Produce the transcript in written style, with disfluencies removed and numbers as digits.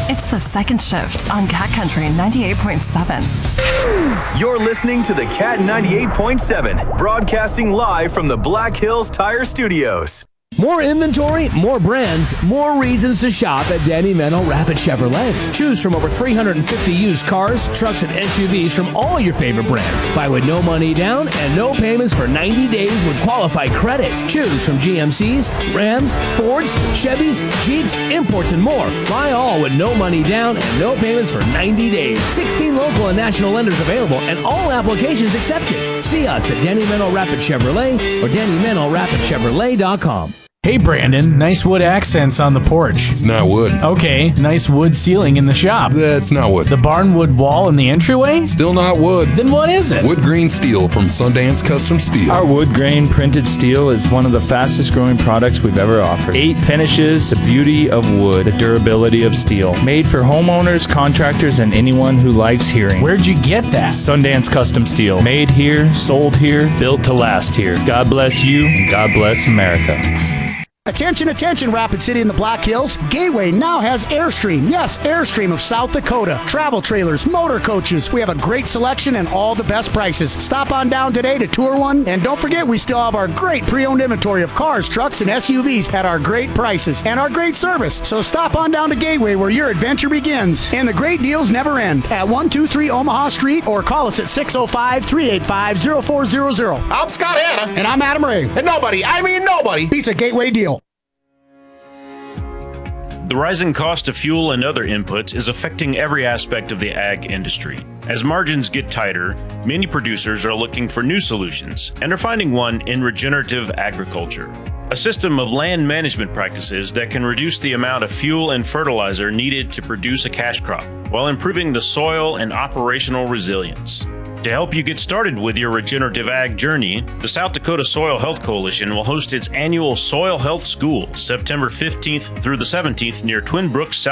It's the second shift on Cat Country 98.7. You're listening to the Cat 98.7, broadcasting live from the Black Hills Tire Studios. More inventory, more brands, more reasons to shop at Danny Meno Rapid Chevrolet. Choose from over 350 used cars, trucks, and SUVs from all your favorite brands. Buy with no money down and no payments for 90 days with qualified credit. Choose from GMCs, Rams, Fords, Chevys, Jeeps, imports, and more. Buy all with no money down and no payments for 90 days. 16 local and national lenders available and all applications accepted. See us at Danny Meno Rapid Chevrolet or DannyMenoRapidChevrolet.com. Hey Brandon, nice wood accents on the porch. It's not wood. Okay, nice wood ceiling in the shop. That's not wood. The barnwood wall in the entryway? Still not wood. Then what is it? Wood grain steel from Sundance Custom Steel. Our wood grain printed steel is one of the fastest growing products we've ever offered. 8 finishes, the beauty of wood, the durability of steel. Made for homeowners, contractors, and anyone who likes hearing. Where'd you get that? Sundance Custom Steel. Made here, sold here, built to last here. God bless you, and God bless America. Attention, attention, Rapid City and the Black Hills. Gateway now has Airstream. Yes, Airstream of South Dakota. Travel trailers, motor coaches. We have a great selection and all the best prices. Stop on down today to tour one. And don't forget, we still have our great pre-owned inventory of cars, trucks, and SUVs at our great prices and our great service. So stop on down to Gateway where your adventure begins. And the great deals never end at 123 Omaha Street or call us at 605-385-0400. I'm Scott Hanna. And I'm Adam Ray. And nobody beats a Gateway deal. The rising cost of fuel and other inputs is affecting every aspect of the ag industry. As margins get tighter, many producers are looking for new solutions and are finding one in regenerative agriculture, a system of land management practices that can reduce the amount of fuel and fertilizer needed to produce a cash crop while improving the soil and operational resilience. To help you get started with your regenerative ag journey, the South Dakota Soil Health Coalition will host its annual Soil Health School September 15th through the 17th near Twin Brooks, South